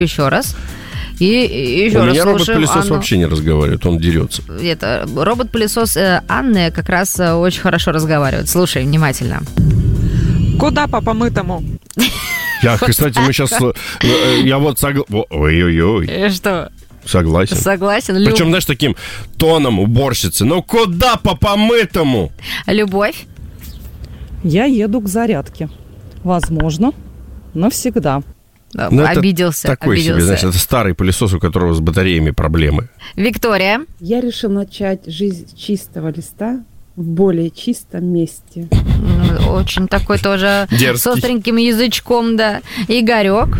еще раз. И еще У раз меня слушаем робот-пылесос Анну. вообще не разговаривает, он дерется. Это робот-пылесос Анны как раз очень хорошо разговаривает. Слушай внимательно. Куда по помытому? Кстати, мы сейчас... Я вот согласен... Ой-ой-ой. Что? Согласен. Согласен. Причем, знаешь, таким тоном уборщицы. Ну, куда по помытому? Любовь? Я еду к зарядке. Возможно, навсегда. Ну, это Обиделся. Такой себе, знаешь, это старый пылесос, у которого с батареями проблемы. Виктория? Я решил начать жизнь с чистого листа в более чистом месте. Очень такой тоже Дерзкий. с остреньким язычком, да. Игорек?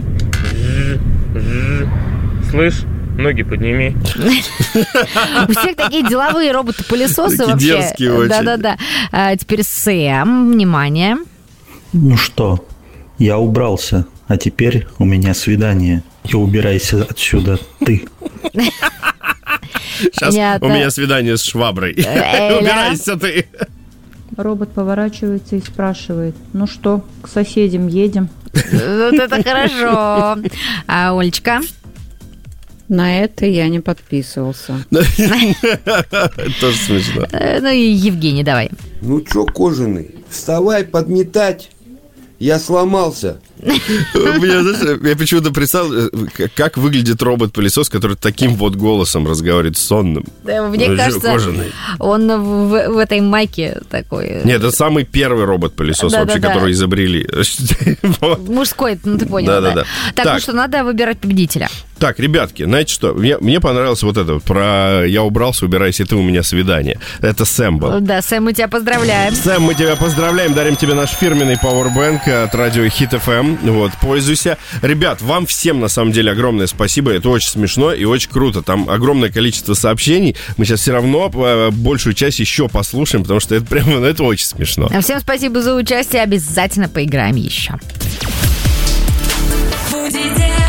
Слышь, ноги подними. У всех такие деловые роботы-пылесосы Такие вообще. дерзкие очень. Да-да-да. Теперь Сэм, внимание. Ну что, я убрался, а теперь у меня свидание. И убирайся отсюда ты. Сейчас Понятно. у меня свидание с шваброй. Эля? Убирайся ты. Робот поворачивается и спрашивает: ну что, к соседям едем? Вот это хорошо. А Олечка? На это я не подписывался. Тоже смешно. Ну и Евгений, давай. Ну чё, кожаный, вставай, подметать. Я сломался. Я почему-то представил, как выглядит робот-пылесос, который таким вот голосом разговаривает, сонным. Да, мне Ну, кажется, кожаный. он в этой майке такой. Нет, это самый первый робот-пылесос вообще, Да-да-да. который изобрели. Мужской, ну ты понял, Да-да-да. да? Так, Так. ну что, надо выбирать победителя. Так, ребятки, знаете что? Мне понравилось вот это вот про «Я убрался, убирайся, ты, у меня свидание». Это Сэм был. Да, Сэм, мы тебя поздравляем. Сэм, мы тебя поздравляем, дарим тебе наш фирменный пауэрбэнк от радио Hit FM. Вот, пользуйся. Ребят, вам всем, на самом деле, огромное спасибо. Это очень смешно и очень круто. Там огромное количество сообщений. Мы сейчас все равно большую часть еще послушаем, потому что это прямо, ну, это очень смешно. Всем спасибо за участие. Обязательно поиграем еще. Будете